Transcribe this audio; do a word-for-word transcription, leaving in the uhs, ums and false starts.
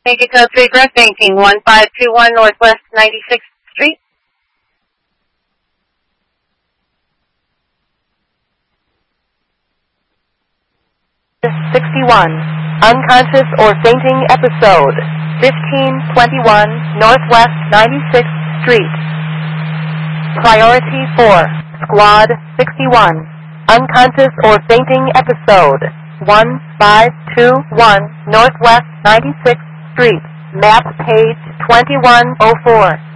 Take it code three, direct banking, one five two one Northwest ninety-sixth Street. sixty-one, unconscious or fainting episode, fifteen twenty-one Northwest ninety-sixth Street. Priority four, Squad sixty-one, unconscious or fainting episode, one five two one Northwest ninety-sixth Street, map page twenty-one oh four.